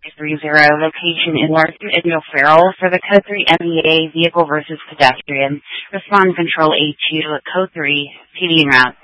location in Larson and O'Farrell for the Code 3 MEA vehicle versus pedestrian. Respond control A2, Code 3, PD en route.